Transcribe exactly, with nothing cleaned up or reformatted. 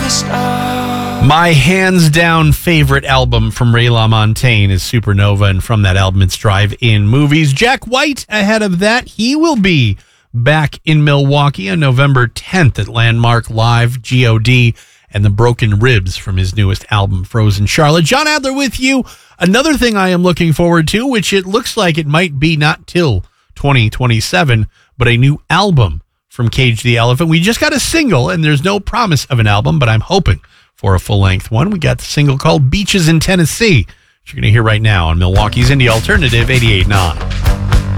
My hands down favorite album from Ray LaMontagne is Supernova, and from that album it's Drive-In Movies. Jack White ahead of that. He will be back in Milwaukee on November tenth at Landmark Live, G O D, and the Broken Ribs from his newest album, Frozen Charlotte. John Adler with you. Another thing I am looking forward to, which it looks like it might be not till twenty twenty-seven, but a new album from Cage the Elephant. We just got a single, and there's no promise of an album, but I'm hoping for a full-length one. We got the single called Beaches in Tennessee, which you're going to hear right now on Milwaukee's Indie Alternative eighty-eight point nine.